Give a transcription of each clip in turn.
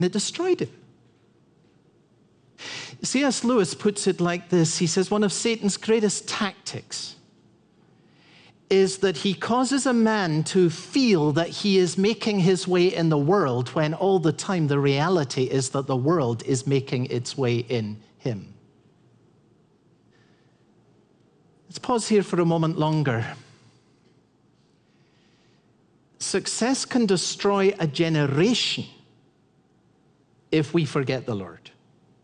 And it destroyed him. C.S. Lewis puts it like this. He says, one of Satan's greatest tactics is that he causes a man to feel that he is making his way in the world when all the time the reality is that the world is making its way in him. Let's pause here for a moment longer. Success can destroy a generation if we forget the Lord.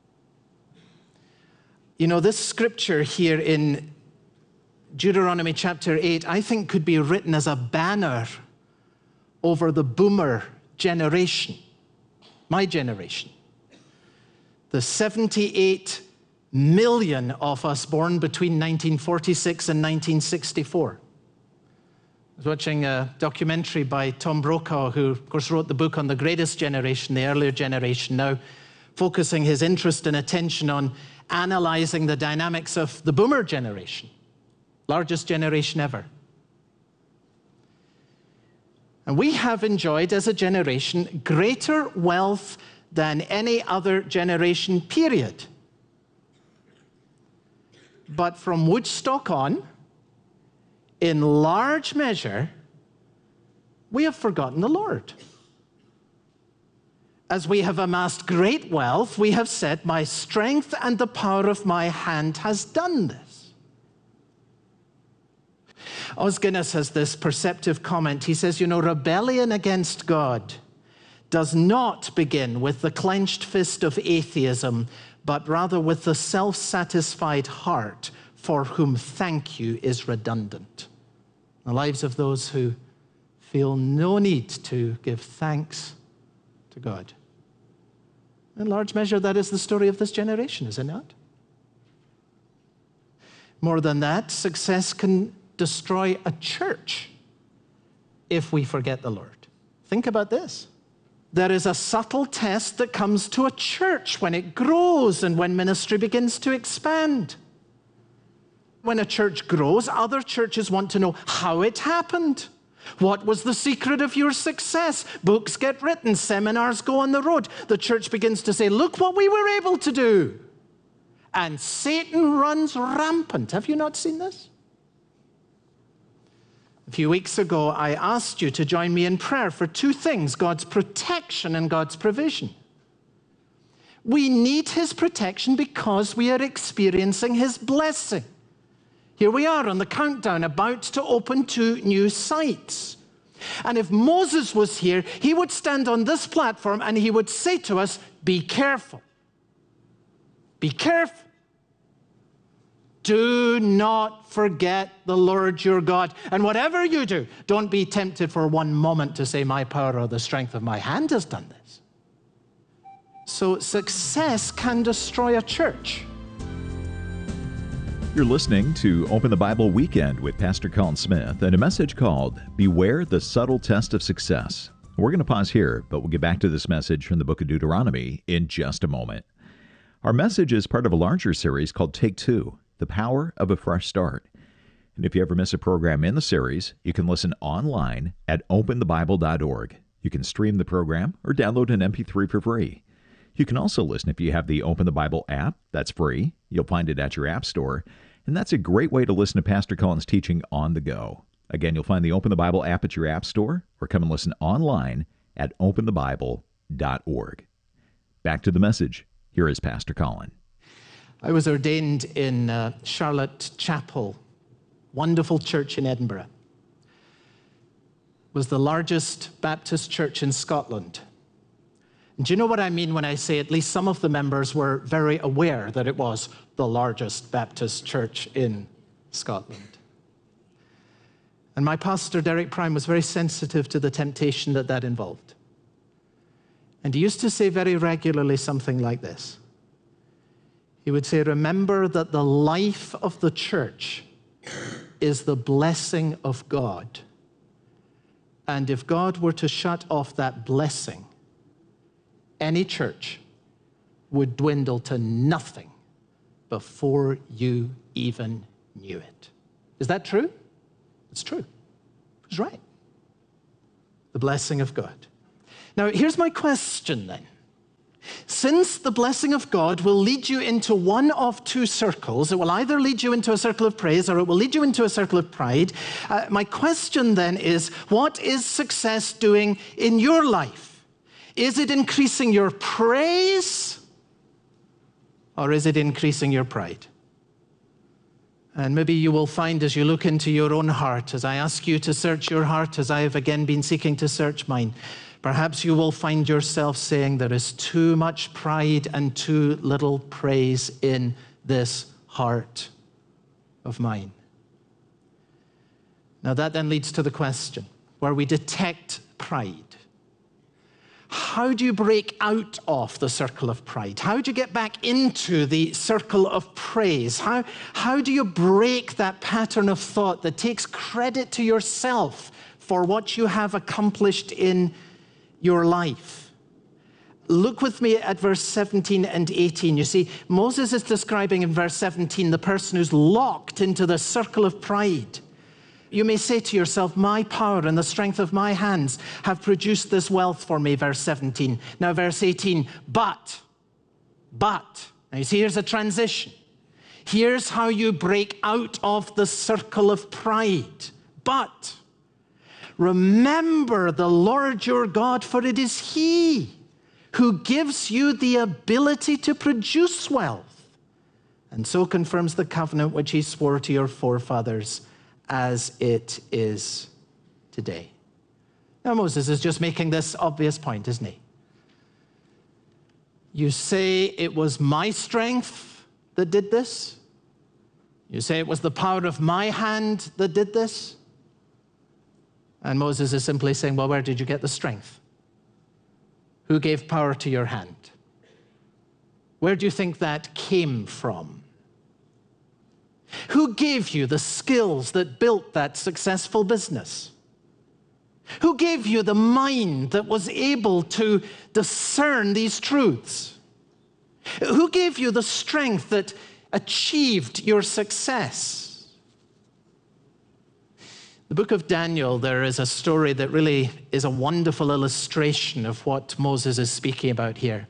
You know, this scripture here in Deuteronomy chapter 8, I think could be written as a banner over the boomer generation, my generation. The 78 million of us born between 1946 and 1964. I was watching a documentary by Tom Brokaw, who, of course, wrote the book on the greatest generation, the earlier generation, now focusing his interest and attention on analyzing the dynamics of the boomer generation, largest generation ever. And we have enjoyed, as a generation, greater wealth than any other generation, period. But from Woodstock on, in large measure, we have forgotten the Lord. As we have amassed great wealth, we have said, my strength and the power of my hand has done this. Os Guinness has this perceptive comment. He says, you know, rebellion against God does not begin with the clenched fist of atheism, but rather with the self-satisfied heart for whom thank you is redundant. The lives of those who feel no need to give thanks to God. In large measure, that is the story of this generation, is it not? More than that, success can destroy a church if we forget the Lord. Think about this. There is a subtle test that comes to a church when it grows and when ministry begins to expand. When a church grows, other churches want to know how it happened. What was the secret of your success? Books get written, seminars go on the road. The church begins to say, look what we were able to do. And Satan runs rampant. Have you not seen this? A few weeks ago, I asked you to join me in prayer for two things, God's protection and God's provision. We need his protection because we are experiencing his blessing. Here we are on the countdown, about to open 2 new sites. And if Moses was here, he would stand on this platform and he would say to us, be careful. Be careful. Do not forget the Lord your God. And whatever you do, don't be tempted for one moment to say, my power or the strength of my hand has done this. So success can destroy a church. You're listening to Open the Bible Weekend with Pastor Colin Smith and a message called Beware the Subtle Test of Success. We're going to pause here, but we'll get back to this message from the book of Deuteronomy in just a moment. Our message is part of a larger series called Take Two, The Power of a Fresh Start. And if you ever miss a program in the series, you can listen online at openthebible.org. You can stream the program or download an MP3 for free. You can also listen if you have the Open the Bible app. That's free. You'll find it at your app store. And that's a great way to listen to Pastor Colin's teaching on the go. Again, you'll find the Open the Bible app at your app store or come and listen online at openthebible.org. Back to the message. Here is Pastor Colin. I was ordained in Charlotte Chapel, wonderful church in Edinburgh. It was the largest Baptist church in Scotland. And do you know what I mean when I say at least some of the members were very aware that it was the largest Baptist church in Scotland? And my pastor, Derek Prime, was very sensitive to the temptation that involved. And he used to say very regularly something like this. He would say, remember that the life of the church is the blessing of God. And if God were to shut off that blessing, any church would dwindle to nothing before you even knew it. Is that true? It's true. He's right. The blessing of God. Now, here's my question then. since the blessing of God will lead you into one of two circles, it will either lead you into a circle of praise or it will lead you into a circle of pride. My question then is, what is success doing in your life? Is it increasing your praise or is it increasing your pride? And maybe you will find as you look into your own heart, as I ask you to search your heart, as I have again been seeking to search mine, perhaps you will find yourself saying there is too much pride and too little praise in this heart of mine. Now that then leads to the question, where we detect pride. How do you break out of the circle of pride? How do you get back into the circle of praise? How do you break that pattern of thought that takes credit to yourself for what you have accomplished in your life? Look with me at verse 17 and 18. You see, Moses is describing in verse 17 the person who's locked into the circle of pride. You may say to yourself, my power and the strength of my hands have produced this wealth for me, verse 17. Now, verse 18, but. Now, you see, here's a transition. Here's how you break out of the circle of pride. But remember the Lord your God, for it is He who gives you the ability to produce wealth, and so confirms the covenant which He swore to your forefathers, as it is today. Now, Moses is just making this obvious point, isn't he? You say it was my strength that did this? You say it was the power of my hand that did this? And Moses is simply saying, well, where did you get the strength? Who gave power to your hand? Where do you think that came from? Who gave you the skills that built that successful business? Who gave you the mind that was able to discern these truths? Who gave you the strength that achieved your success? The book of Daniel, there is a story that really is a wonderful illustration of what Moses is speaking about here.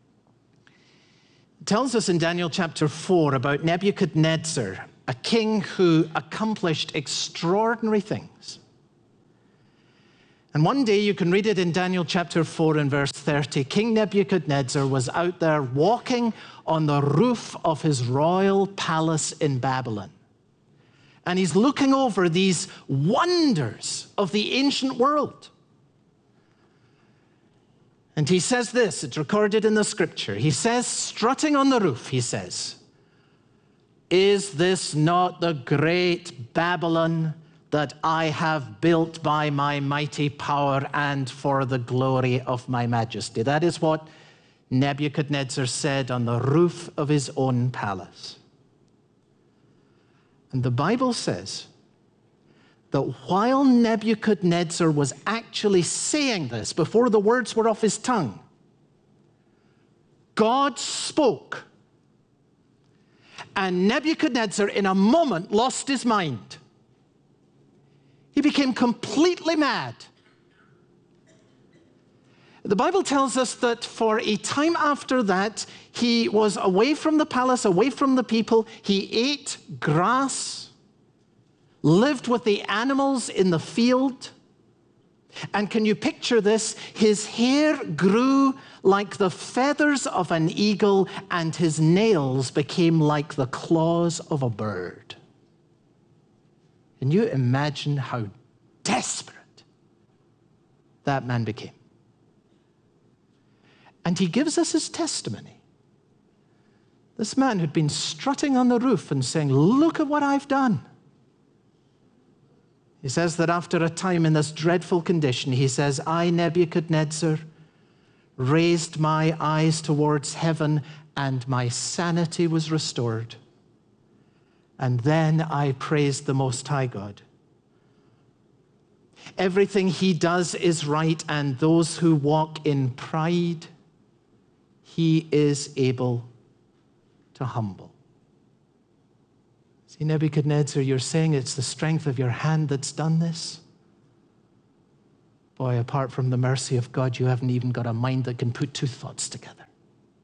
It tells us in Daniel chapter 4 about Nebuchadnezzar, a king who accomplished extraordinary things. And one day, you can read it in Daniel chapter 4 and verse 30, King Nebuchadnezzar was out there walking on the roof of his royal palace in Babylon. And he's looking over these wonders of the ancient world. And he says this, it's recorded in the scripture. He says, strutting on the roof, he says, is this not the great Babylon that I have built by my mighty power and for the glory of my majesty? That is what Nebuchadnezzar said on the roof of his own palace. And the Bible says that while Nebuchadnezzar was actually saying this, before the words were off his tongue, God spoke. And Nebuchadnezzar, in a moment, lost his mind. He became completely mad. The Bible tells us that for a time after that, he was away from the palace, away from the people. He ate grass, lived with the animals in the field. And can you picture this? His hair grew like the feathers of an eagle, and his nails became like the claws of a bird. Can you imagine how desperate that man became? And he gives us his testimony. This man who'd been strutting on the roof and saying, look at what I've done. He says that after a time in this dreadful condition, he says, I, Nebuchadnezzar, raised my eyes towards heaven and my sanity was restored. And then I praised the Most High God. Everything he does is right, and those who walk in pride, he is able to humble. See, Nebuchadnezzar, you're saying it's the strength of your hand that's done this? Boy, apart from the mercy of God, you haven't even got a mind that can put two thoughts together.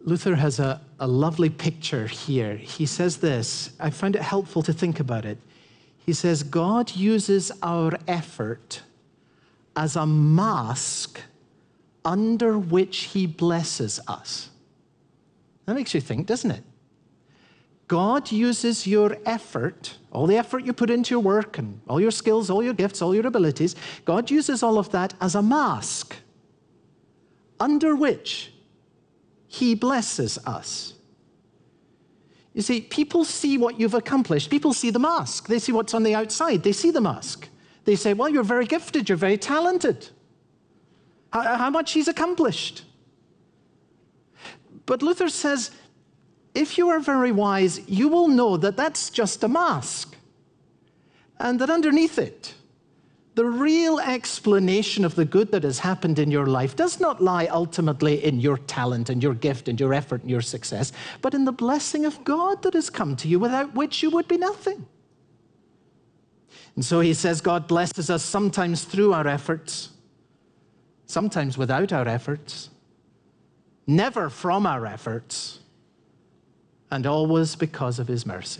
Luther has a lovely picture here. He says this, I find it helpful to think about it. He says, God uses our effort as a mask under which he blesses us. That makes you think, doesn't it? God uses your effort, all the effort you put into your work and all your skills, all your gifts, all your abilities, God uses all of that as a mask under which he blesses us. You see, people see what you've accomplished. People see the mask. They see what's on the outside. They see the mask. They say, well, you're very gifted. You're very talented. How much he's accomplished. But Luther says, if you are very wise, you will know that that's just a mask. And that underneath it, the real explanation of the good that has happened in your life does not lie ultimately in your talent and your gift and your effort and your success, but in the blessing of God that has come to you, without which you would be nothing. And so he says God blesses us sometimes through our efforts, sometimes without our efforts, never from our efforts, and always because of his mercy.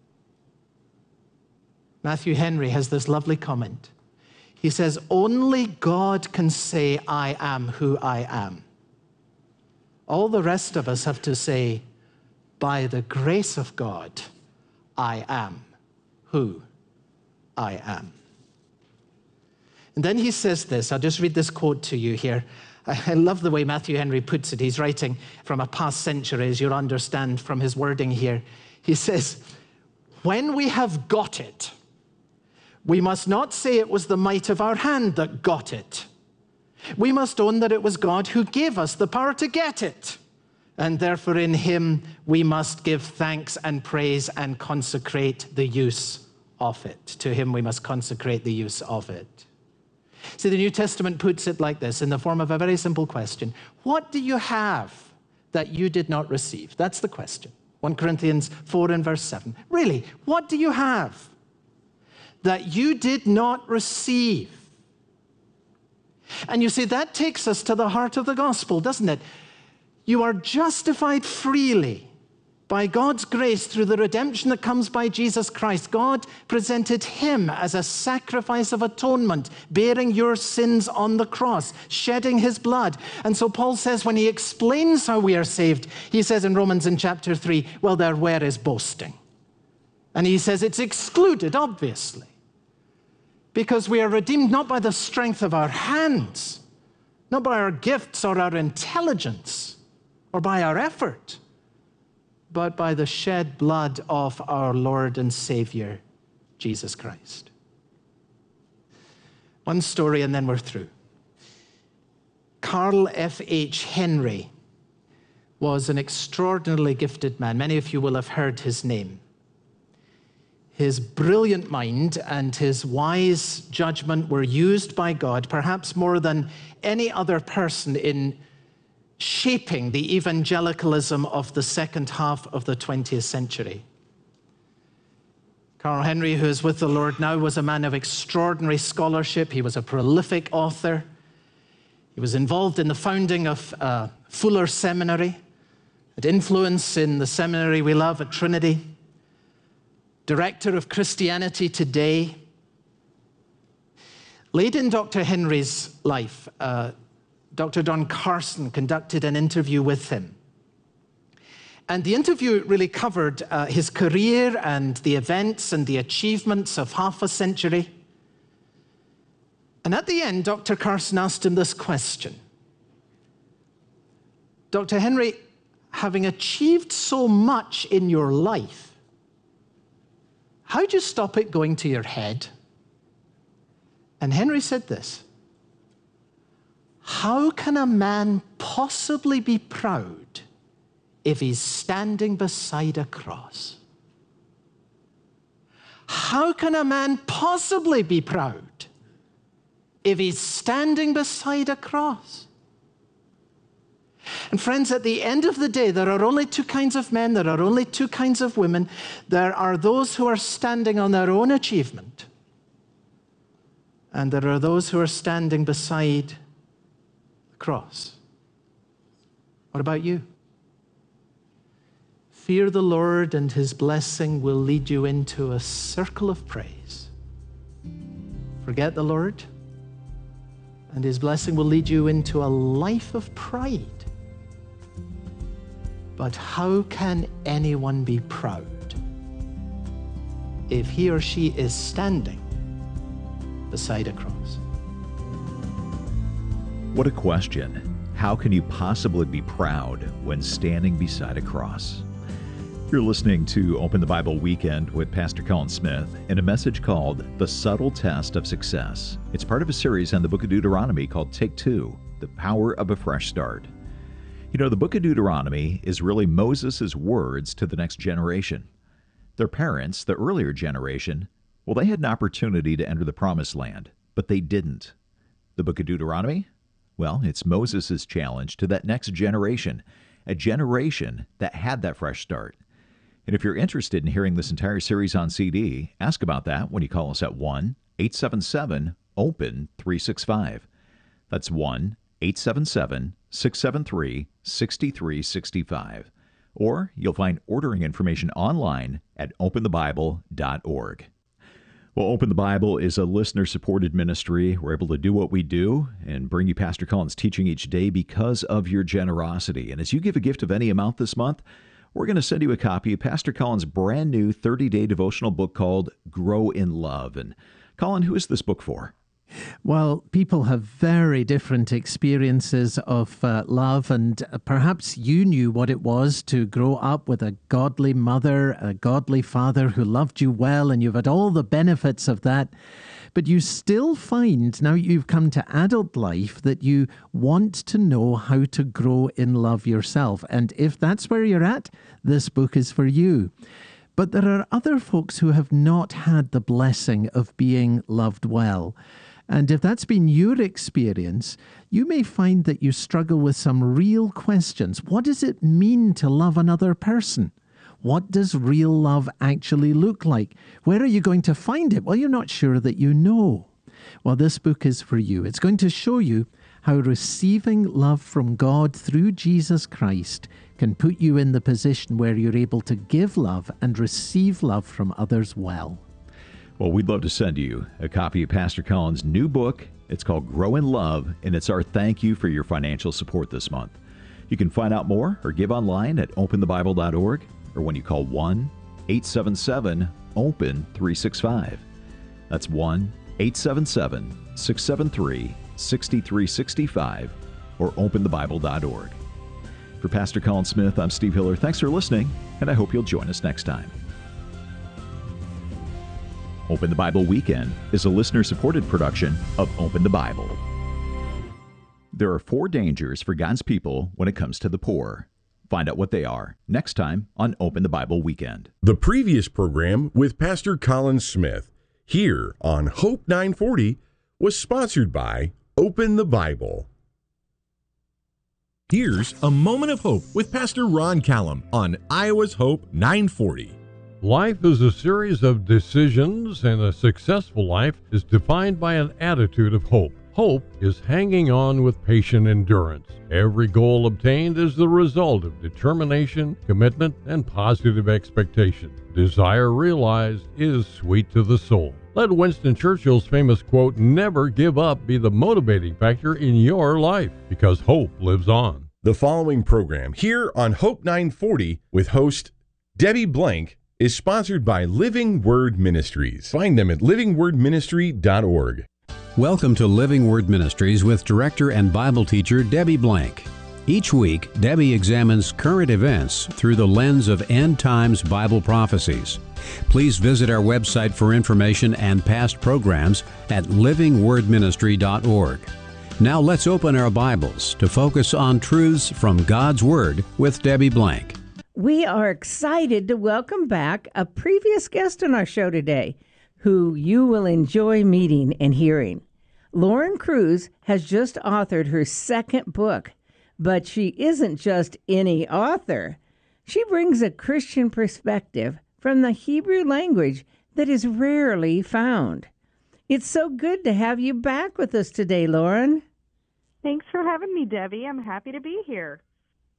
Matthew Henry has this lovely comment. He says, only God can say, I am who I am. All the rest of us have to say, by the grace of God, I am who I am. And then he says this, I'll just read this quote to you here. I love the way Matthew Henry puts it. He's writing from a past century, as you'll understand from his wording here. He says, when we have got it, we must not say it was the might of our hand that got it. We must own that it was God who gave us the power to get it. And therefore in him we must give thanks and praise and consecrate the use of it. To him we must consecrate the use of it. See, the New Testament puts it like this in the form of a very simple question. What do you have that you did not receive? That's the question. 1 Corinthians 4 and verse 7. Really, what do you have that you did not receive? And you see, that takes us to the heart of the gospel, doesn't it? You are justified freely by God's grace through the redemption that comes by Jesus Christ. God presented him as a sacrifice of atonement, bearing your sins on the cross, shedding his blood. And so Paul says when he explains how we are saved, he says in Romans in chapter 3, well, there where is boasting? And he says it's excluded, obviously. Because we are redeemed not by the strength of our hands, not by our gifts or our intelligence, or by our effort, but by the shed blood of our Lord and Savior, Jesus Christ. One story and then we're through. Carl F.H. Henry was an extraordinarily gifted man. Many of you will have heard his name. His brilliant mind and his wise judgment were used by God, perhaps more than any other person, in shaping the evangelicalism of the second half of the 20th century. Carl Henry, who is with the Lord now, was a man of extraordinary scholarship. He was a prolific author. He was involved in the founding of Fuller Seminary, had influence in the seminary we love at Trinity, director of Christianity Today. Late in Dr. Henry's life, Dr. Don Carson conducted an interview with him. And the interview really covered his career and the events and the achievements of half a century. And at the end, Dr. Carson asked him this question. Dr. Henry, having achieved so much in your life, how'd you stop it going to your head? And Henry said this: how can a man possibly be proud if he's standing beside a cross? How can a man possibly be proud if he's standing beside a cross? And friends, at the end of the day, there are only two kinds of men, there are only two kinds of women. There are those who are standing on their own achievement, and there are those who are standing beside the cross. What about you? Fear the Lord, and his blessing will lead you into a circle of praise. Forget the Lord, and his blessing will lead you into a life of pride. But how can anyone be proud if he or she is standing beside a cross? What a question. How can you possibly be proud when standing beside a cross? You're listening to Open the Bible Weekend with Pastor Colin Smith in a message called The Subtle Test of Success. It's part of a series on the book of Deuteronomy called Take Two, The Power of a Fresh Start. You know, the book of Deuteronomy is really Moses' words to the next generation. Their parents, the earlier generation, well, they had an opportunity to enter the Promised Land, but they didn't. The book of Deuteronomy? Well, it's Moses' challenge to that next generation, a generation that had that fresh start. And if you're interested in hearing this entire series on CD, ask about that when you call us at 1-877-OPEN-365. That's 1-877-673-6365. Or you'll find ordering information online at openthebible.org. Well, Open the Bible is a listener-supported ministry. We're able to do what we do and bring you Pastor Colin's teaching each day because of your generosity. And as you give a gift of any amount this month, we're going to send you a copy of Pastor Colin's brand new 30-day devotional book called Grow in Love. And Colin, who is this book for? Well, people have very different experiences of love, and perhaps you knew what it was to grow up with a godly mother, a godly father who loved you well, and you've had all the benefits of that. But you still find, now you've come to adult life, that you want to know how to grow in love yourself. And if that's where you're at, this book is for you. But there are other folks who have not had the blessing of being loved well. And if that's been your experience, you may find that you struggle with some real questions. What does it mean to love another person? What does real love actually look like? Where are you going to find it? Well, you're not sure that you know. Well, this book is for you. It's going to show you how receiving love from God through Jesus Christ can put you in the position where you're able to give love and receive love from others well. Well, we'd love to send you a copy of Pastor Colin's new book. It's called Grow in Love, and it's our thank you for your financial support this month. You can find out more or give online at openthebible.org or when you call 1-877-OPEN-365. That's 1-877-673-6365 or openthebible.org. For Pastor Colin Smith, I'm Steve Hiller. Thanks for listening, and I hope you'll join us next time. Open the Bible Weekend is a listener-supported production of Open the Bible. There are 4 dangers for God's people when it comes to the poor. Find out what they are next time on Open the Bible Weekend. The previous program with Pastor Colin Smith here on Hope 940 was sponsored by Open the Bible. Here's a moment of hope with Pastor Ron Callum on Iowa's Hope 940. Life is a series of decisions, and a successful life is defined by an attitude of hope. Hope is hanging on with patient endurance. Every goal obtained is the result of determination, commitment, and positive expectation. Desire realized is sweet to the soul. Let Winston Churchill's famous quote, "Never give up," be the motivating factor in your life, because hope lives on. The following program here on Hope 940 with host Debbie Blank is sponsored by Living Word Ministries. Find them at livingwordministry.org. Welcome to Living Word Ministries with director and Bible teacher Debbie Blank. Each week, Debbie examines current events through the lens of end times Bible prophecies. Please visit our website for information and past programs at livingwordministry.org. Now let's open our Bibles to focus on truths from God's Word with Debbie Blank. We are excited to welcome back a previous guest on our show today, who you will enjoy meeting and hearing. Lauren Cruz has just authored her second book, but she isn't just any author. She brings a Christian perspective from the Hebrew language that is rarely found. It's so good to have you back with us today, Lauren. Thanks for having me, Debbie. I'm happy to be here.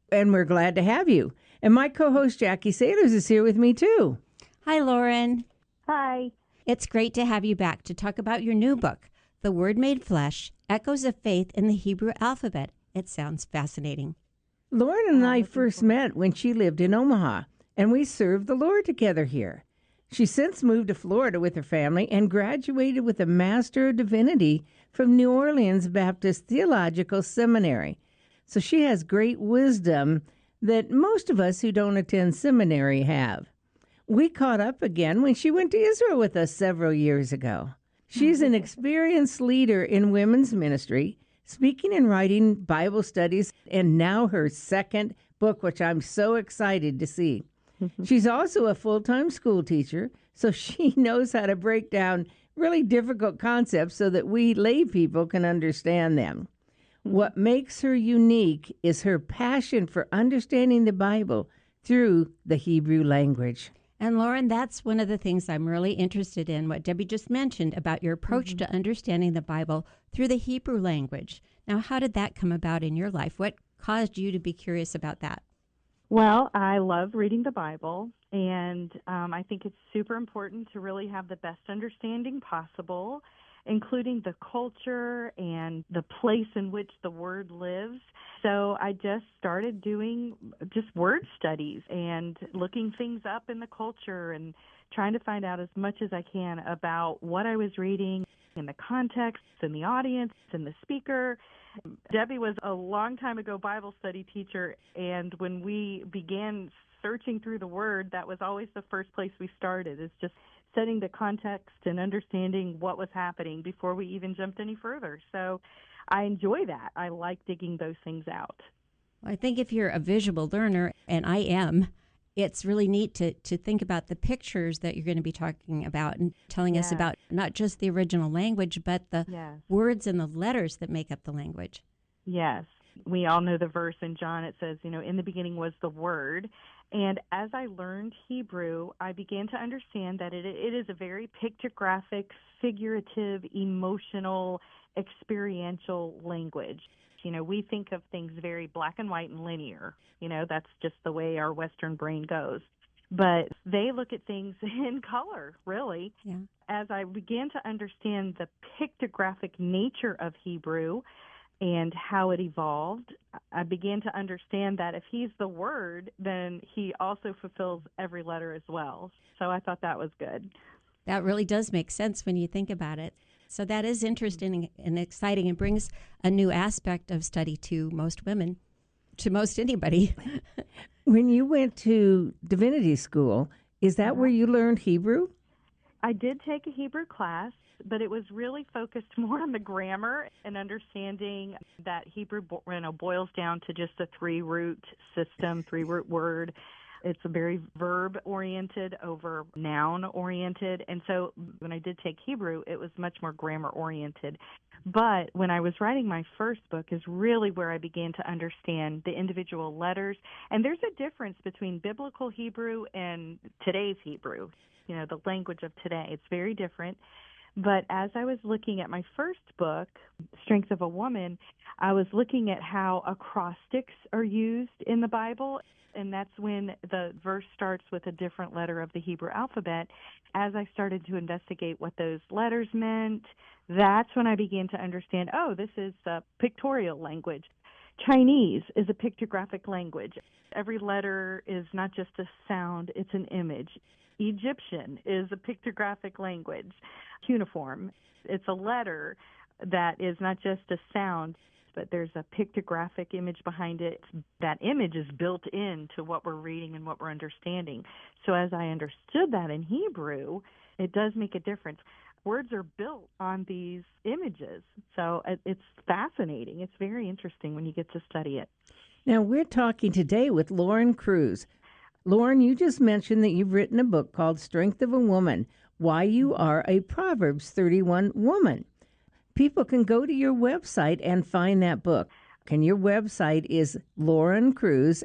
And we're glad to have you. And my co-host Jackie Sailors is here with me too. Hi, Lauren. Hi. It's great to have you back to talk about your new book, The Word Made Flesh, Echoes of Faith in the Hebrew Alphabet. It sounds fascinating. Lauren and I first met when she lived in Omaha, and we served the Lord together here. She since moved to Florida with her family and graduated with a Master of Divinity from New Orleans Baptist Theological Seminary. So she has great wisdom that most of us who don't attend seminary have. We caught up again when she went to Israel with us several years ago. She's an experienced leader in women's ministry, speaking and writing Bible studies, and now her second book, which I'm so excited to see. She's also a full-time school teacher, so she knows how to break down really difficult concepts so that we lay people can understand them. What makes her unique is her passion for understanding the Bible through the Hebrew language. And Lauren, that's one of the things I'm really interested in, what Debbie just mentioned about your approach to understanding the Bible through the Hebrew language. Now, how did that come about in your life? What caused you to be curious about that? Well, I love reading the Bible, and I think it's super important to really have the best understanding possible, including the culture and the place in which the word lives. So I just started doing just word studies and looking things up in the culture and trying to find out as much as I can about what I was reading and the context and the audience and the speaker. Debbie was a long time ago Bible study teacher, and when we began searching through the Word, that was always the first place we started, is just setting the context and understanding what was happening before we even jumped any further. So I enjoy that. I like digging those things out. Well, I think if you're a visual learner, and I am, it's really neat to think about the pictures that you're going to be talking about and telling us about not just the original language, but the words and the letters that make up the language. Yes. We all know the verse in John. It says, in the beginning was the Word. And as I learned Hebrew, I began to understand that it is a very pictographic, figurative, emotional, experiential language. We think of things very black and white and linear. That's just the way our Western brain goes. But they look at things in color, really. Yeah. As I began to understand the pictographic nature of Hebrew and how it evolved, I began to understand that if he's the Word, then he also fulfills every letter as well. So I thought that was good. That really does make sense when you think about it. So that is interesting and exciting and brings a new aspect of study to most women, to most anybody. When you went to divinity school, is that where you learned Hebrew? I did take a Hebrew class, but it was really focused more on the grammar and understanding that Hebrew boils down to just a three-root system, three-root word. It's very verb-oriented over noun-oriented. And so when I did take Hebrew, it was much more grammar-oriented. But when I was writing my first book is really where I began to understand the individual letters. And there's a difference between biblical Hebrew and today's Hebrew, the language of today. It's very different. But as I was looking at my first book, Strength of a Woman, I was looking at how acrostics are used in the Bible. And that's when the verse starts with a different letter of the Hebrew alphabet. As I started to investigate what those letters meant, that's when I began to understand, this is a pictorial language. Chinese is a pictographic language. Every letter is not just a sound, it's an image. Egyptian is a pictographic language. Cuneiform, it's a letter that is not just a sound, but there's a pictographic image behind it. That image is built into what we're reading and what we're understanding. So as I understood that in Hebrew, it does make a difference. Words are built on these images. So it's fascinating. It's very interesting when you get to study it. Now, we're talking today with Lauren Cruz. Lauren, you just mentioned that you've written a book called Strength of a Woman, Why You Are a Proverbs 31 Woman. People can go to your website and find that book. And your website is Lauren Cruz,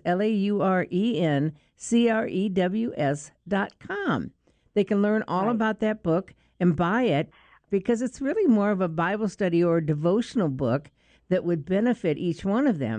LaurenCrews.com. They can learn all about that book and buy it because it's really more of a Bible study or a devotional book that would benefit each one of them.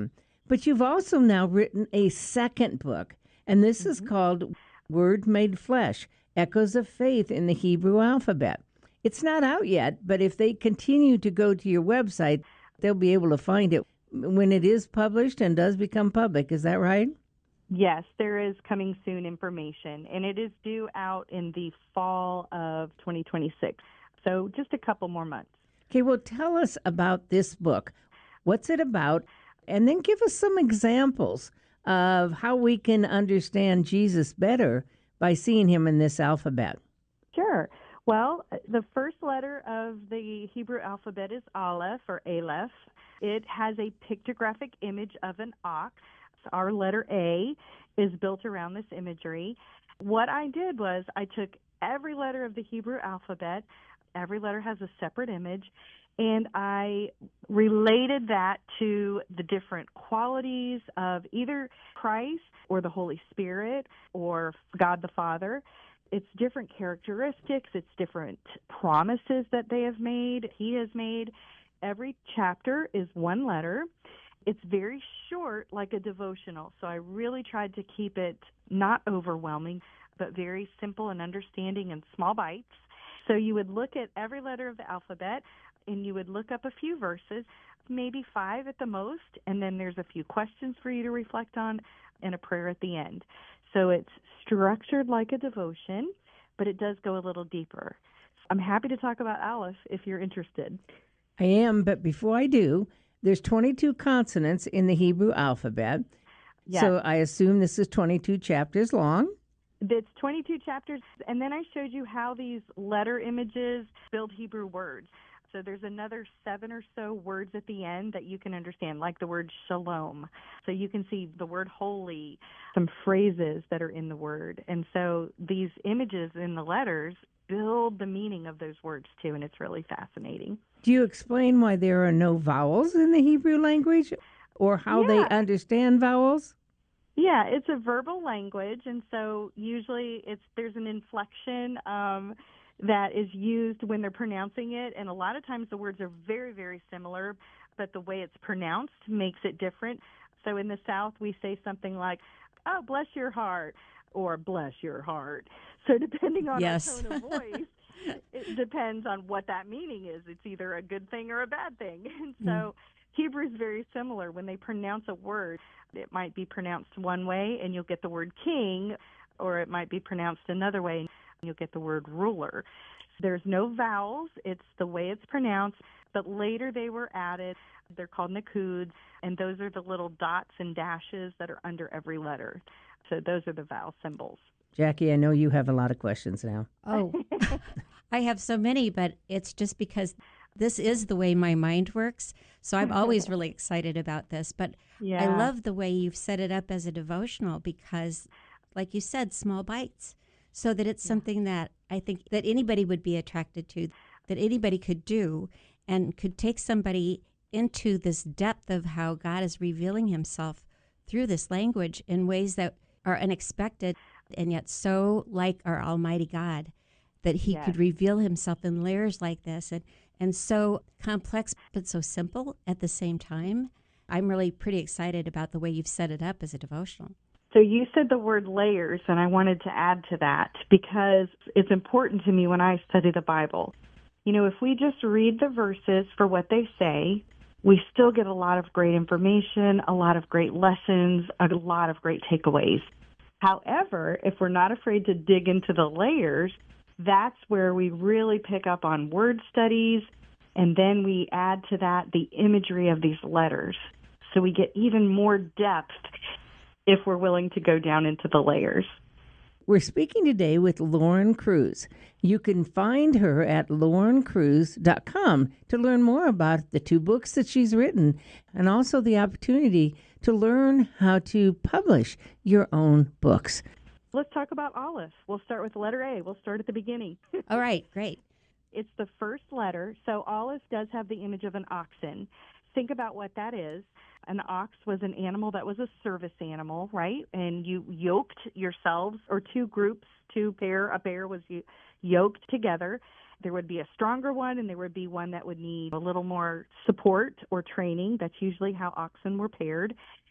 But you've also now written a second book, and this is called Word Made Flesh, Echoes of Faith in the Hebrew Alphabet. It's not out yet, but if they continue to go to your website, they'll be able to find it when it is published and does become public. Is that right? Yes, there is coming soon information, and it is due out in the fall of 2026. So just a couple more months. Okay, well, tell us about this book. What's it about? And then give us some examples of how we can understand Jesus better by seeing him in this alphabet. Sure. Well, the first letter of the Hebrew alphabet is Aleph or Aleph. It has a pictographic image of an ox. Our letter A is built around this imagery. What I did was I took every letter of the Hebrew alphabet, every letter has a separate image, and I related that to the different qualities of either Christ or the Holy Spirit or God the Father. It's different characteristics, it's different promises that they have made, he has made. Every chapter is one letter. It's very short, like a devotional, so I really tried to keep it not overwhelming, but very simple and understanding in small bites. So you would look at every letter of the alphabet, and you would look up a few verses, maybe 5 at the most, and then there's a few questions for you to reflect on and a prayer at the end. So it's structured like a devotion, but it does go a little deeper. I'm happy to talk about Aleph if you're interested. I am, but before I do, there's 22 consonants in the Hebrew alphabet. Yes. So I assume this is 22 chapters long. It's 22 chapters, and then I showed you how these letter images build Hebrew words. So there's another 7 or so words at the end that you can understand, like the word shalom. So you can see the word holy, some phrases that are in the word. And so these images in the letters build the meaning of those words too, and it's really fascinating. Do you explain why there are no vowels in the Hebrew language or how they understand vowels? Yeah, it's a verbal language, and so usually there's an inflection that is used when they're pronouncing it, and a lot of times the words are very, very similar, but the way it's pronounced makes it different. So in the South, we say something like, oh, bless your heart, or bless your heart. So depending on our tone of voice, it depends on what that meaning is. It's either a good thing or a bad thing. And so Hebrew is very similar. When they pronounce a word, it might be pronounced one way, and you'll get the word king, or it might be pronounced another way, and you'll get the word ruler. There's no vowels. It's the way it's pronounced, but later they were added. They're called nakuds, and those are the little dots and dashes that are under every letter. So those are the vowel symbols. Jackie, I know you have a lot of questions now. Oh, I have so many, but it's just because this is the way my mind works. So I'm always really excited about this. But I love the way you've set it up as a devotional because, like you said, small bites, so that it's something that I think that anybody would be attracted to, that anybody could do and could take somebody into this depth of how God is revealing himself through this language in ways that are unexpected and yet so like our Almighty God, that he could reveal himself in layers like this and so complex but so simple at the same time. I'm really pretty excited about the way you've set it up as a devotional. So you said the word layers, and I wanted to add to that because it's important to me when I study the Bible. You know, if we just read the verses for what they say, we still get a lot of great information, a lot of great lessons, a lot of great takeaways. However, if we're not afraid to dig into the layers, that's where we really pick up on word studies, and then we add to that the imagery of these letters. So we get even more depth if we're willing to go down into the layers. We're speaking today with Lauren Cruz. You can find her at laurencruz.com to learn more about the 2 books that she's written and also the opportunity to learn how to publish your own books. Let's talk about Aleph. We'll start with the letter A. We'll start at the beginning. All right, great. It's the first letter. So Aleph does have the image of an oxen. Think about what that is. An ox was an animal that was a service animal, right? And you yoked yourselves, or 2 groups, a pair was yoked together. There would be a stronger one, and there would be one that would need a little more support or training. That's usually how oxen were paired.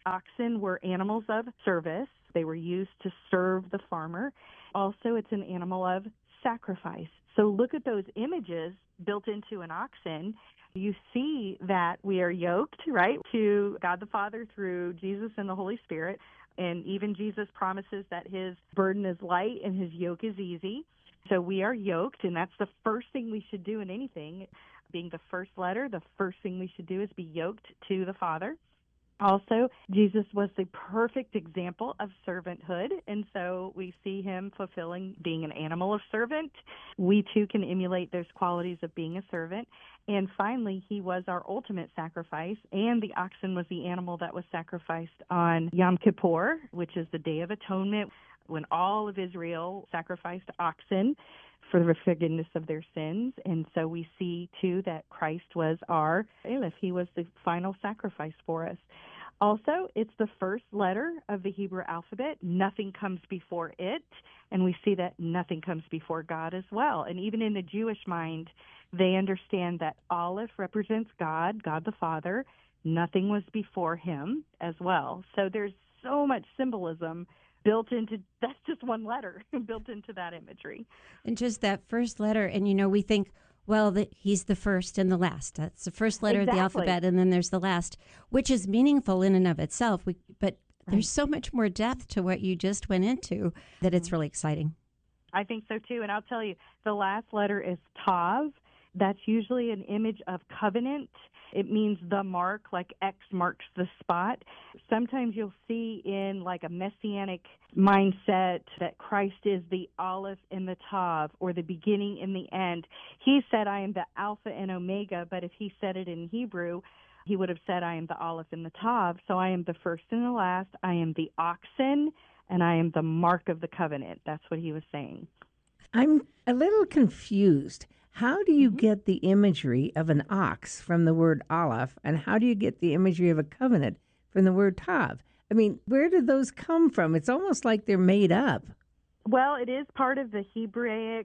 Oxen were animals of service. They were used to serve the farmer. Also, it's an animal of sacrifice. So look at those images built into an oxen. You see that we are yoked, right, to God the Father through Jesus and the Holy Spirit. And even Jesus promises that his burden is light and his yoke is easy. So we are yoked, and that's the first thing we should do in anything. Being the first letter, the first thing we should do is be yoked to the Father. Also, Jesus was the perfect example of servanthood, and so we see him fulfilling being an animal of servant. We too can emulate those qualities of being a servant. And finally, he was our ultimate sacrifice, and the oxen was the animal that was sacrificed on Yom Kippur, which is the Day of Atonement, when all of Israel sacrificed oxen for the forgiveness of their sins. And so we see, too, that Christ was our Aleph. He was the final sacrifice for us. Also, it's the first letter of the Hebrew alphabet. Nothing comes before it, and we see that nothing comes before God as well. And even in the Jewish mind, they understand that Aleph represents God, God the Father. Nothing was before him as well. So there's so much symbolism built into, that's just one letter, built into that imagery. And just that first letter, and we think, well, he's the first and the last. That's the first letter of the alphabet, and then there's the last, which is meaningful in and of itself. But there's so much more depth to what you just went into that it's really exciting. I think so, too. And I'll tell you, the last letter is Tav. That's usually an image of covenant. It means the mark, like X marks the spot. Sometimes you'll see in like a messianic mindset that Christ is the Aleph and the Tav, or the beginning and the end. He said, I am the Alpha and Omega, but if he said it in Hebrew, he would have said, I am the Aleph and the Tav. So I am the first and the last. I am the oxen, and I am the mark of the covenant. That's what he was saying. I'm a little confused. How do you get the imagery of an ox from the word Aleph, and how do you get the imagery of a covenant from the word Tav? I mean, where did those come from? It's almost like they're made up. Well, it is part of the Hebraic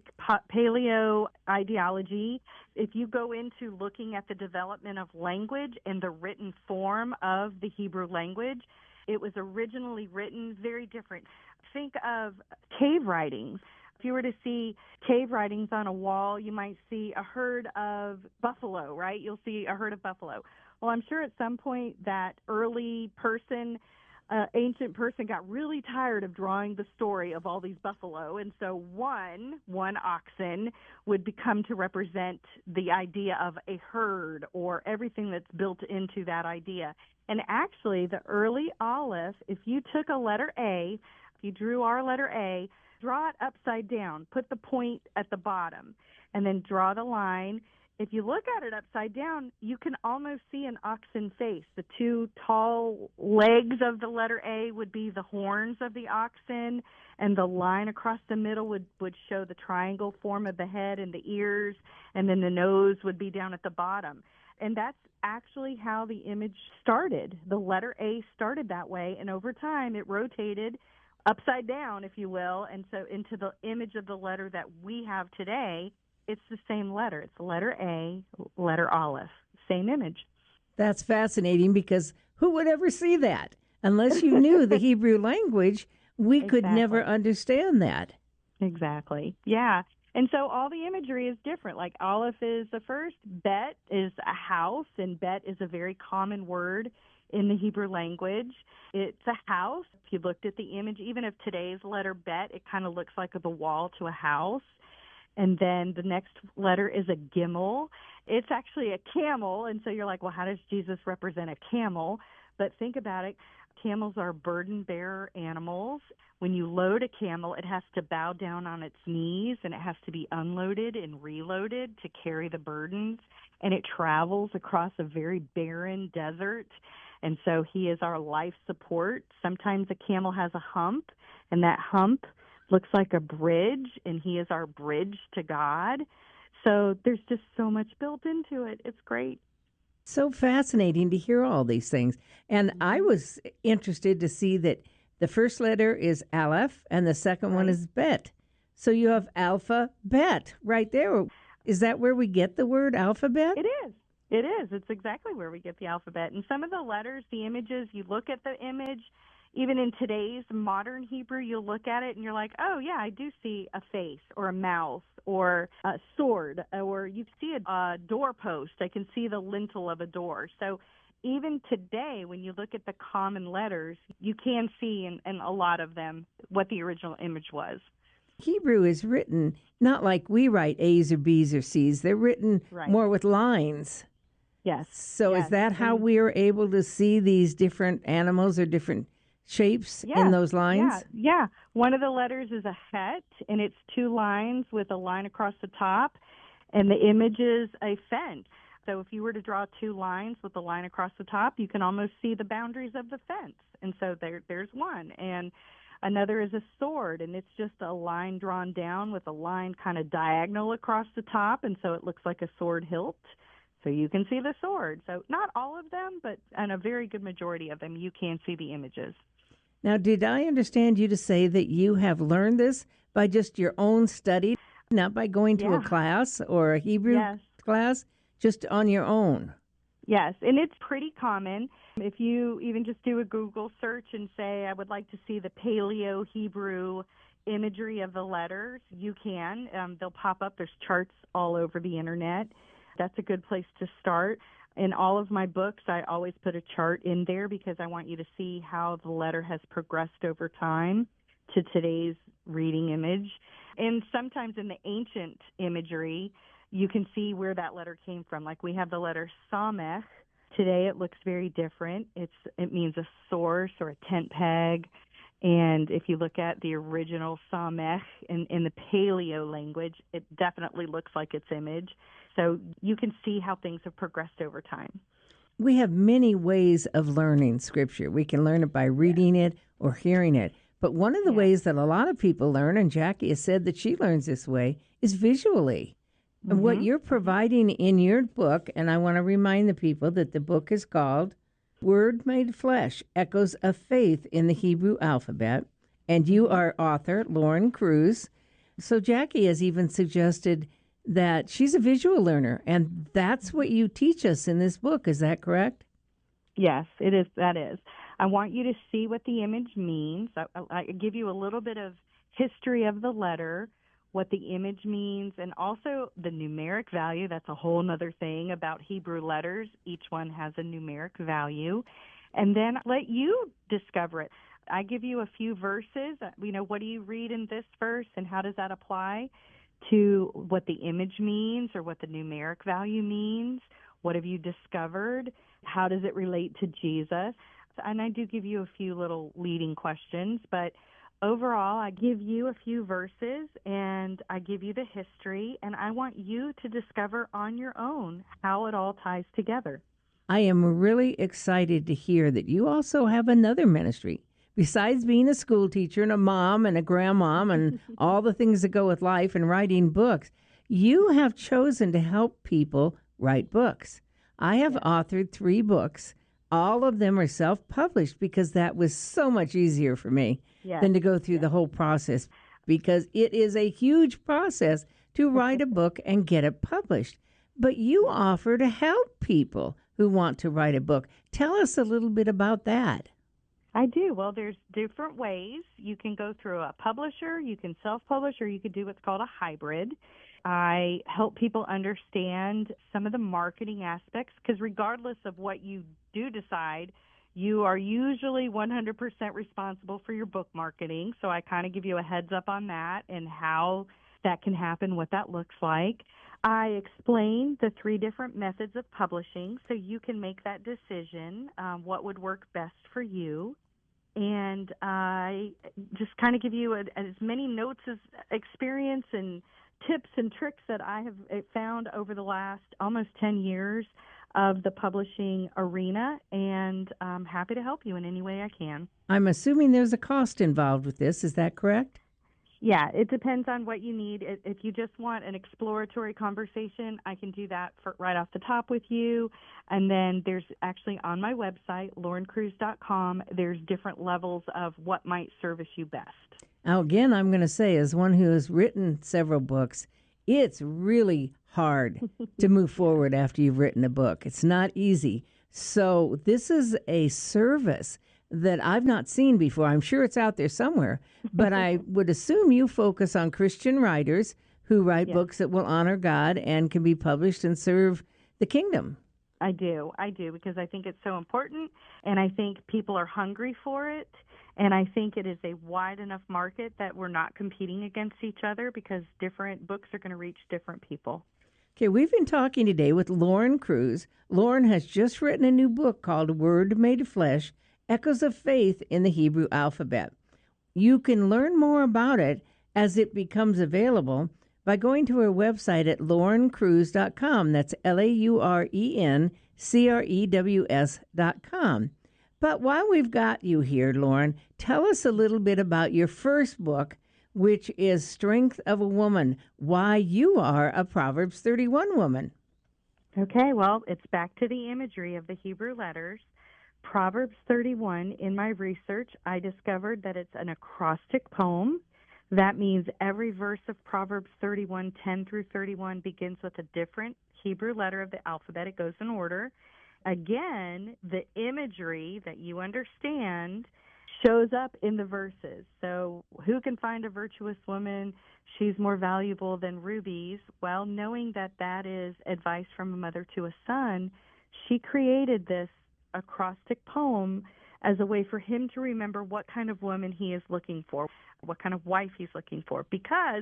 paleo ideology. If you go into looking at the development of language and the written form of the Hebrew language, it was originally written very different. Think of cave writings. If you were to see cave writings on a wall, you might see a herd of buffalo, right? You'll see a herd of buffalo. Well, I'm sure at some point that early person, ancient person, got really tired of drawing the story of all these buffalo, and so one oxen would become to represent the idea of a herd or everything that's built into that idea. And actually, the early Aleph, if you took a letter A, if you drew our letter A, draw it upside down, put the point at the bottom, and then draw the line. If you look at it upside down, you can almost see an oxen face. The two tall legs of the letter A would be the horns of the oxen, and the line across the middle would show the triangle form of the head and the ears, and then the nose would be down at the bottom. And that's actually how the image started. The letter A started that way, and over time it rotated upside down, if you will, and so into the image of the letter that we have today, it's the same letter. It's the letter A, letter Aleph, same image. That's fascinating, because who would ever see that? Unless you knew the Hebrew language, we could never understand that. Exactly. Yeah. And so all the imagery is different. Like Aleph is the first, Bet is a house, and Bet is a very common word in the Hebrew language. It's a house. If you looked at the image, even of today's letter Bet, it kind of looks like the wall to a house. And then the next letter is a Gimel. It's actually a camel. And so you're like, well, how does Jesus represent a camel? But think about it. Camels are burden-bearer animals. When you load a camel, it has to bow down on its knees, and it has to be unloaded and reloaded to carry the burdens. And it travels across a very barren desert. And so he is our life support. Sometimes a camel has a hump, and that hump looks like a bridge, and he is our bridge to God. So there's just so much built into it. It's great. So fascinating to hear all these things. And I was interested to see that the first letter is Aleph, and the second one is Bet. So you have alphabet right there. Is that where we get the word alphabet? It is. It is. It's exactly where we get the alphabet. And some of the letters, the images, you look at the image, even in today's modern Hebrew, you'll look at it and you're like, oh, yeah, I do see a face or a mouth or a sword, or you see a doorpost. I can see the lintel of a door. So even today, when you look at the common letters, you can see in a lot of them what the original image was. Hebrew is written not like we write A's or B's or C's. They're written more with lines. Yes. So is that how we are able to see these different animals or different shapes in those lines? Yeah. One of the letters is a het, and it's 2 lines with a line across the top, and the image is a fence. So if you were to draw 2 lines with a line across the top, you can almost see the boundaries of the fence. And so there's one. And another is a sword, and it's just a line drawn down with a line kind of diagonal across the top, and so it looks like a sword hilt. So you can see the sword. So not all of them, but in a very good majority of them, you can see the images. Now, did I understand you to say that you have learned this by just your own study, not by going to a class or a Hebrew class, just on your own? Yes, and it's pretty common. If you even just do a Google search and say, I would like to see the Paleo-Hebrew imagery of the letters, you can. They'll pop up. There's charts all over the Internet. That's a good place to start. In all of my books, I always put a chart in there because I want you to see how the letter has progressed over time to today's reading image. And sometimes in the ancient imagery, you can see where that letter came from. Like we have the letter Samech. Today it looks very different. It means a source or a tent peg. And if you look at the original Samech in the Paleo language, it definitely looks like its image. So you can see how things have progressed over time. We have many ways of learning Scripture. We can learn it by reading it or hearing it. But one of the ways that a lot of people learn, and Jackie has said that she learns this way, is visually. And what you're providing in your book, and I want to remind the people that the book is called Word Made Flesh, Echoes of Faith in the Hebrew Alphabet, and you are author, Lauren Cruz. So Jackie has even suggested that she's a visual learner, and that's what you teach us in this book. Is that correct? Yes, it is. That is. I want you to see what the image means. I give you a little bit of history of the letter, what the image means, and also the numeric value. That's a whole other thing about Hebrew letters. Each one has a numeric value. And then let you discover it. I give you a few verses. What do you read in this verse, and how does that apply to what the image means or what the numeric value means? What have you discovered? How does it relate to Jesus? And I do give you a few little leading questions, but overall, I give you a few verses and I give you the history, and I want you to discover on your own how it all ties together. I am really excited to hear that you also have another ministry. Besides being a school teacher and a mom and a grandmom and all the things that go with life and writing books, you have chosen to help people write books. I have authored 3 books. All of them are self-published because that was so much easier for me than to go through the whole process, because it is a huge process to write a book and get it published. But you offer to help people who want to write a book. Tell us a little bit about that. I do. Well, there's different ways. You can go through a publisher, you can self-publish, or you could do what's called a hybrid. I help people understand some of the marketing aspects, because regardless of what you do decide, you are usually 100% responsible for your book marketing. So I kind of give you a heads up on that and how that can happen, what that looks like. I explain the 3 different methods of publishing so you can make that decision, what would work best for you. And I just kind of give you as many notes as experience and tips and tricks that I have found over the last almost 10 years of the publishing arena, and I'm happy to help you in any way I can. I'm assuming there's a cost involved with this. Is that correct? Yeah, it depends on what you need. If you just want an exploratory conversation, I can do that right off the top with you. And then there's actually on my website, laurencruz.com, there's different levels of what might service you best. Now, again, I'm going to say, as one who has written several books, It's really hard to move forward after you've written a book. It's not easy. So this is a service that I've not seen before. I'm sure it's out there somewhere, but I would assume you focus on Christian writers who write books that will honor God and can be published and serve the kingdom. I do, because I think it's so important, and I think people are hungry for it, and I think it is a wide enough market that we're not competing against each other because different books are going to reach different people. Okay, we've been talking today with Lauren Cruz. Lauren has just written a new book called Word Made Flesh, Echoes of Faith in the Hebrew Alphabet. You can learn more about it as it becomes available by going to her website at laurencrews.com. That's LAURENCREWS.com. But while we've got you here, Lauren, tell us a little bit about your first book, which is Strength of a Woman, why you are a Proverbs 31 woman. Okay, well, it's back to the imagery of the Hebrew letters. Proverbs 31, in my research, I discovered that it's an acrostic poem. That means every verse of Proverbs 31, 10 through 31 begins with a different Hebrew letter of the alphabet. It goes in order. Again, the imagery that you understand shows up in the verses. So who can find a virtuous woman? She's more valuable than rubies. Well, knowing that that is advice from a mother to a son, she created this acrostic poem as a way for him to remember what kind of woman he is looking for, what kind of wife he's looking for. Because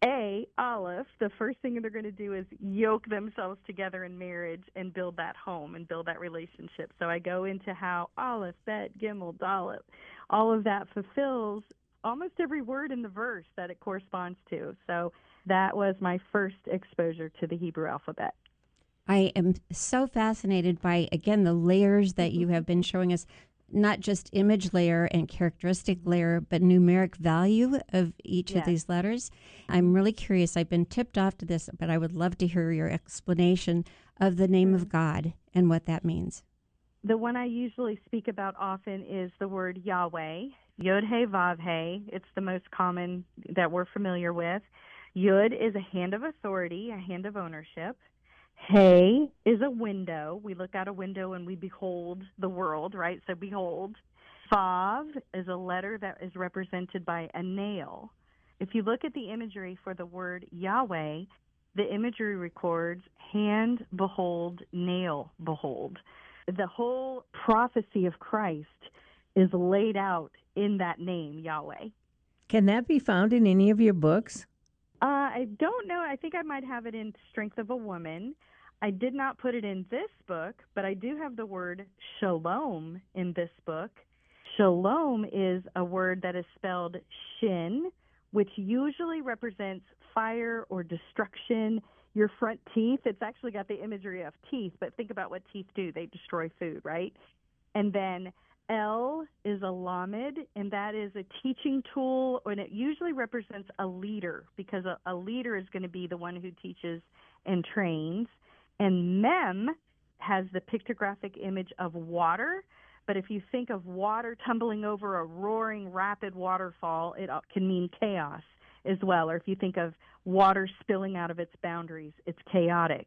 Aleph, the first thing they're going to do is yoke themselves together in marriage and build that home and build that relationship. So I go into how Aleph, Bet, Gimel, Dalet, all of that fulfills almost every word in the verse that it corresponds to. So that was my first exposure to the Hebrew alphabet. I am so fascinated by, again, the layers that you have been showing us, not just image layer and characteristic layer, but numeric value of each of these letters. I'm really curious. I've been tipped off to this, but I would love to hear your explanation of the name of God and what that means. The one I usually speak about often is the word Yahweh, Yod-He, Vav-He. It's the most common that we're familiar with. Yod is a hand of authority, a hand of ownership. Hey is a window. We look out a window and we behold the world, right? So behold. Vav is a letter that is represented by a nail. If you look at the imagery for the word Yahweh, the imagery records hand, behold, nail, behold. The whole prophecy of Christ is laid out in that name, Yahweh. Can that be found in any of your books? I don't know. I think I might have it in Strength of a Woman. I did not put it in this book, but I do have the word shalom in this book. Shalom is a word that is spelled shin, which usually represents fire or destruction. Your front teeth, it's actually got the imagery of teeth, but think about what teeth do. They destroy food, right? And then El is a lamed, and that is a teaching tool, and it usually represents a leader, because a leader is going to be the one who teaches and trains. And Mem has the pictographic image of water, but if you think of water tumbling over a roaring, rapid waterfall, it can mean chaos as well. Or if you think of water spilling out of its boundaries, it's chaotic.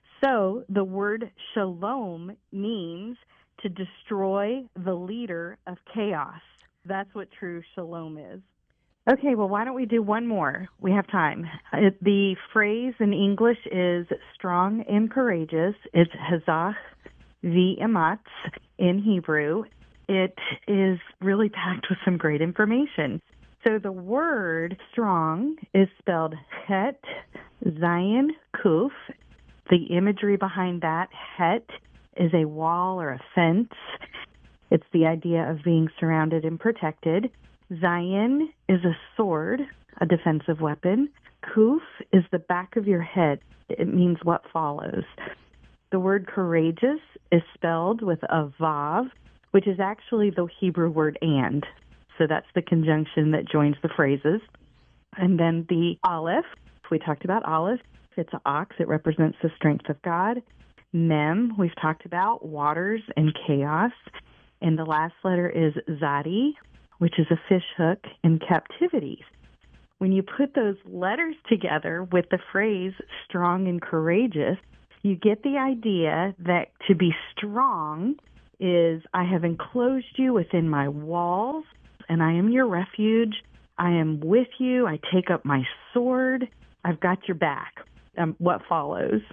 So the word shalom means to destroy the leader of chaos. That's what true shalom is. Okay, well, why don't we do one more? We have time. The phrase in English is strong and courageous. It's hazach v'ematz in Hebrew. It is really packed with some great information. So the word strong is spelled het, zayin, kuf. The imagery behind that, het, is a wall or a fence. It's the idea of being surrounded and protected. Zayin is a sword, a defensive weapon. Kuf is the back of your head. It means what follows. The word courageous is spelled with a vav, which is actually the Hebrew word and. So that's the conjunction that joins the phrases. And then the aleph, we talked about aleph. It's an ox. It represents the strength of God. Mem, we've talked about waters and chaos. And the last letter is Zadi, which is a fish hook in captivity. when you put those letters together with the phrase strong and courageous, you get the idea that to be strong is I have enclosed you within my walls, and I am your refuge. I am with you. I take up my sword. I've got your back. What follows?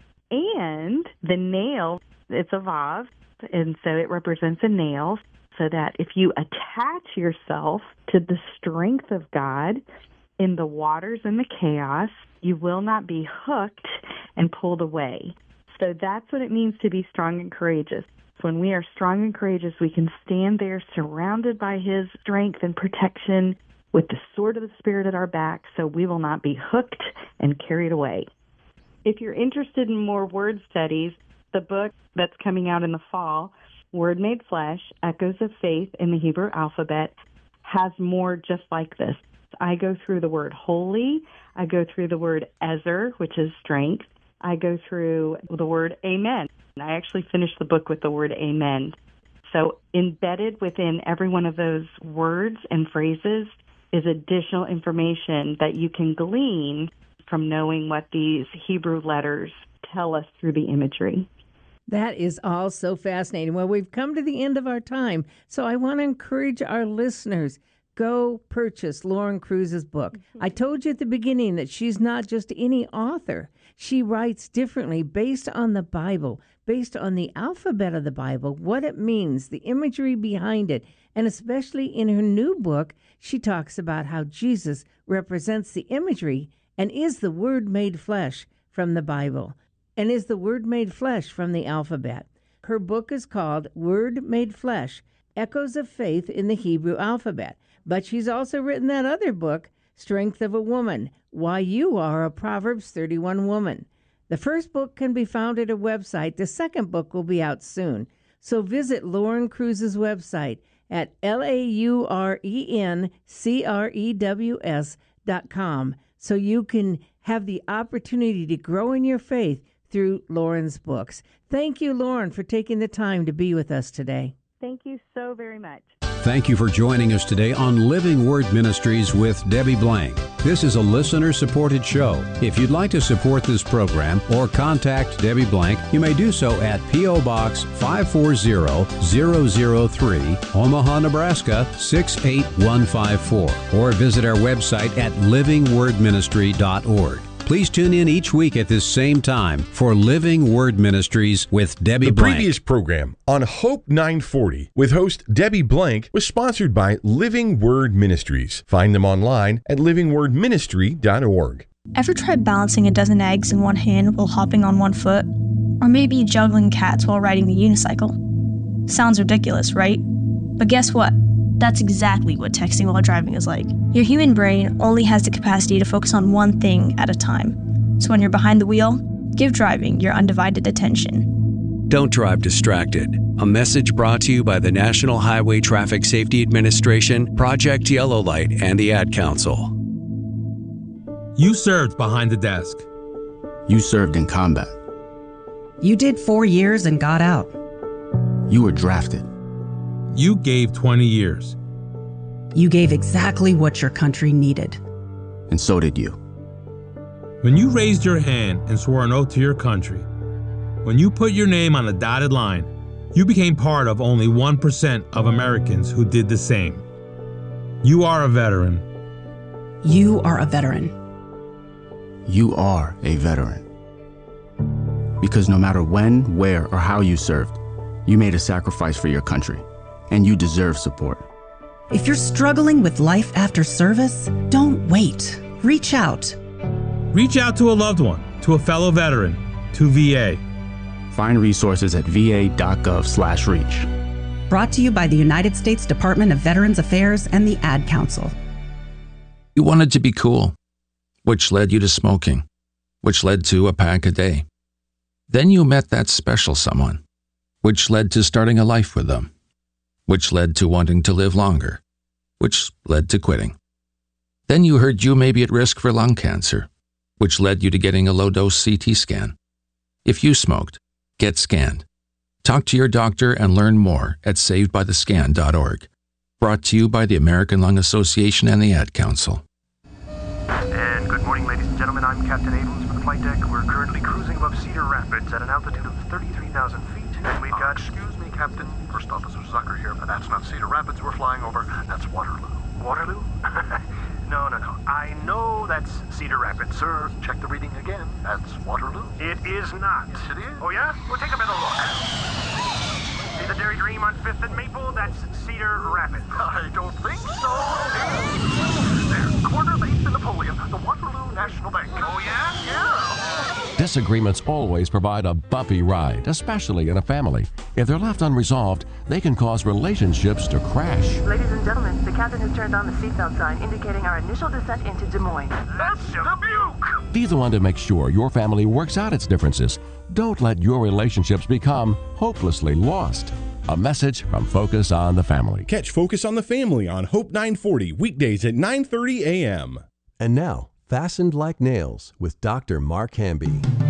And the nail, it's a vav, and so it represents a nail, so that if you attach yourself to the strength of God in the waters and the chaos, you will not be hooked and pulled away. So that's what it means to be strong and courageous. When we are strong and courageous, we can stand there surrounded by His strength and protection with the sword of the Spirit at our back, so we will not be hooked and carried away. If you're interested in more word studies, the book that's coming out in the fall, Word Made Flesh, Echoes of Faith in the Hebrew Alphabet, has more just like this. I go through the word holy. I go through the word ezer, which is strength. I go through the word amen. I actually finished the book with the word amen. So embedded within every one of those words and phrases is additional information that you can glean from knowing what these Hebrew letters tell us through the imagery. That is all so fascinating. Well, we've come to the end of our time, so I want to encourage our listeners, go purchase Lauren Cruz's book. I told you at the beginning that she's not just any author. She writes differently based on the Bible, based on the alphabet of the Bible, what it means, the imagery behind it. And especially in her new book, she talks about how Jesus represents the imagery and is the Word made flesh from the Bible, and is the Word made flesh from the alphabet. Her book is called Word Made Flesh, Echoes of Faith in the Hebrew Alphabet. But she's also written that other book, Strength of a Woman, Why You Are a Proverbs 31 Woman. The first book can be found at her website. The second book will be out soon. So visit Lauren Cruz's website at LaurenCrews.com so you can have the opportunity to grow in your faith through Lauren's books. Thank you, Lauren, for taking the time to be with us today. Thank you so very much. Thank you for joining us today on Living Word Ministries with Debbie Blank. This is a listener-supported show. If you'd like to support this program or contact Debbie Blank, you may do so at P.O. Box 540003, Omaha, Nebraska 68154, or visit our website at livingwordministry.org. Please tune in each week at this same time for Living Word Ministries with Debbie Blank. The previous program on Hope 940 with host Debbie Blank was sponsored by Living Word Ministries. Find them online at livingwordministry.org. Ever tried balancing a dozen eggs in one hand while hopping on one foot? Or maybe juggling cats while riding the unicycle? Sounds ridiculous, right? But guess what? That's exactly what texting while driving is like. Your human brain only has the capacity to focus on one thing at a time. So when you're behind the wheel, give driving your undivided attention. Don't drive distracted. A message brought to you by the National Highway Traffic Safety Administration, Project Yellow Light, and the Ad Council. You served behind the desk. You served in combat. You did 4 years and got out. You were drafted. You gave 20 years. You gave exactly what your country needed. And so did you. When you raised your hand and swore an oath to your country, when you put your name on a dotted line, you became part of only 1% of Americans who did the same. You are a veteran. You are a veteran. You are a veteran. Because no matter when, where, or how you served, you made a sacrifice for your country. And you deserve support. If you're struggling with life after service, don't wait. Reach out. Reach out to a loved one, to a fellow veteran, to VA. Find resources at va.gov/reach. Brought to you by the United States Department of Veterans Affairs and the Ad Council. You wanted to be cool, which led you to smoking, which led to a pack a day. Then you met that special someone, which led to starting a life with them, which led to wanting to live longer, which led to quitting. Then you heard you may be at risk for lung cancer, which led you to getting a low-dose CT scan. If you smoked, get scanned. Talk to your doctor and learn more at savedbythescan.org. Brought to you by the American Lung Association and the Ad Council. Captain Abrams for the flight deck. We're currently cruising above Cedar Rapids at an altitude of 33,000 feet. And we've got... Excuse me, Captain. First Officer Zucker here, but that's not Cedar Rapids we're flying over. That's Waterloo. Waterloo? No. I know that's Cedar Rapids, sir. Check the reading again. That's Waterloo. It is not. Yes, it is. Oh, yeah? We'll take a better look. See the Dairy Dream on 5th and Maple? That's Cedar Rapids. I don't think so. There, corner of 8th and Napoleon, the Waterloo National Bank. Oh, yeah? Yeah. Disagreements always provide a bumpy ride, especially in a family. If they're left unresolved, they can cause relationships to crash. Ladies and gentlemen, the captain has turned on the seatbelt sign indicating our initial descent into Des Moines. That's Dubuque! Be the one to make sure your family works out its differences. Don't let your relationships become hopelessly lost. A message from Focus on the Family. Catch Focus on the Family on Hope 940, weekdays at 9:30 a.m. And now, Fastened Like Nails with Dr. Mark Hamby.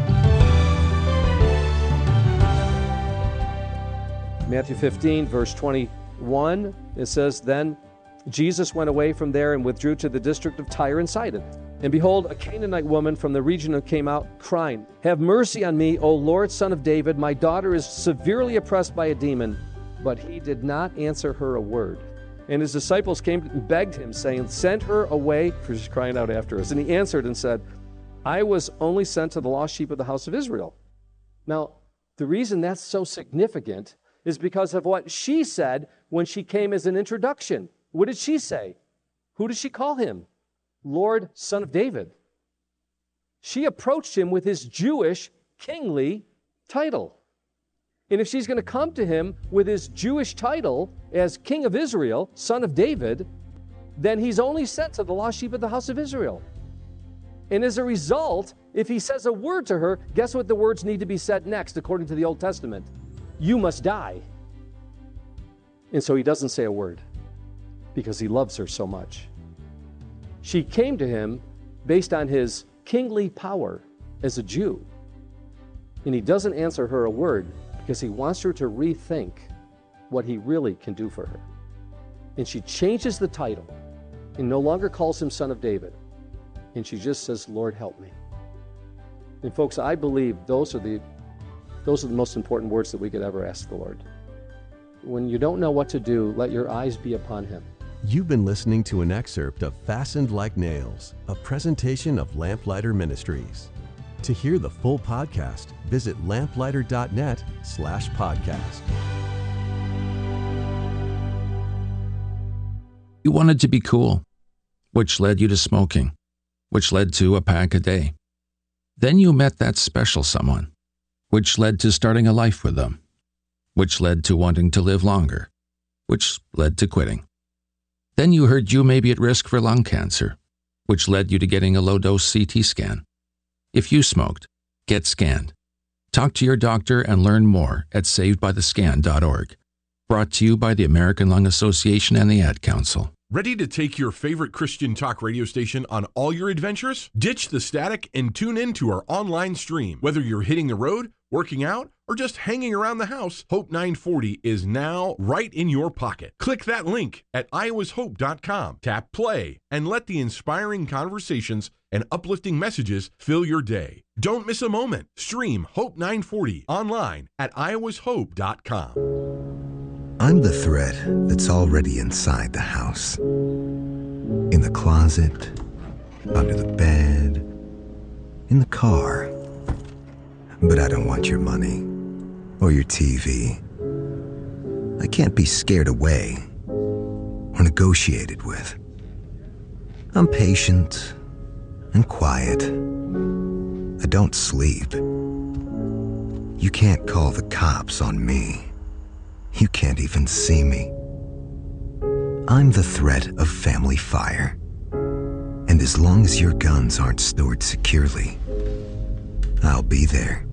Matthew 15, verse 21, it says, Then Jesus went away from there and withdrew to the district of Tyre and Sidon. And behold, a Canaanite woman from the region came out crying, Have mercy on me, O Lord, Son of David. My daughter is severely oppressed by a demon. But he did not answer her a word. And his disciples came and begged him, saying, Send her away, for she's crying out after us. And he answered and said, I was only sent to the lost sheep of the house of Israel. Now, the reason that's so significant is because of what she said when she came as an introduction. What did she say? Who did she call him? Lord, Son of David. She approached him with his Jewish kingly title. And if she's going to come to him with his Jewish title as King of Israel, Son of David, then he's only sent to the lost sheep of the house of Israel. And as a result, if he says a word to her, guess what the words need to be said next according to the Old Testament? You must die. And so he doesn't say a word because he loves her so much. She came to him based on his kingly power as a Jew. And he doesn't answer her a word because he wants her to rethink what he really can do for her. And she changes the title and no longer calls him Son of David. And she just says, Lord, help me. And folks, I believe those are the most important words that we could ever ask the Lord. When you don't know what to do, let your eyes be upon him. You've been listening to an excerpt of Fastened Like Nails, a presentation of Lamplighter Ministries. To hear the full podcast, visit lamplighter.net/podcast. You wanted to be cool, which led you to smoking, which led to a pack a day. Then you met that special someone, which led to starting a life with them, which led to wanting to live longer, which led to quitting. Then you heard you may be at risk for lung cancer, which led you to getting a low-dose CT scan. If you smoked, get scanned. Talk to your doctor and learn more at savedbythescan.org. Brought to you by the American Lung Association and the Ad Council. Ready to take your favorite Christian talk radio station on all your adventures? Ditch the static and tune in to our online stream. Whether you're hitting the road, working out, or just hanging around the house, Hope 940 is now right in your pocket. Click that link at iowashope.com, tap play, and let the inspiring conversations and uplifting messages fill your day. Don't miss a moment. Stream Hope 940 online at iowashope.com. I'm the thread that's already inside the house. In the closet, under the bed, in the car. But I don't want your money or your TV. I can't be scared away or negotiated with. I'm patient and quiet. I don't sleep. You can't call the cops on me. You can't even see me. I'm the threat of family fire. And as long as your guns aren't stored securely, I'll be there.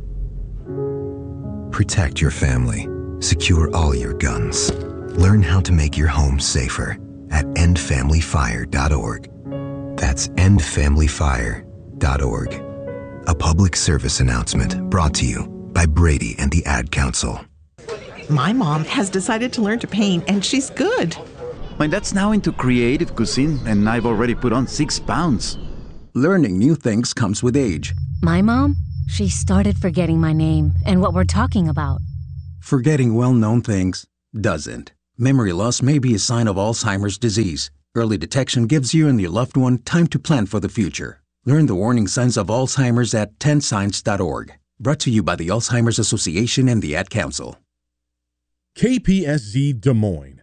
Protect your family. Secure all your guns. Learn how to make your home safer at endfamilyfire.org. That's endfamilyfire.org. A public service announcement brought to you by Brady and the Ad Council. My mom has decided to learn to paint, and she's good. My dad's now into creative cuisine, and I've already put on 6 pounds. Learning new things comes with age. My mom? She started forgetting my name and what we're talking about. Forgetting well-known things doesn't. Memory loss may be a sign of Alzheimer's disease. Early detection gives you and your loved one time to plan for the future. Learn the warning signs of Alzheimer's at 10signs.org. Brought to you by the Alzheimer's Association and the Ad Council. KPSZ Des Moines,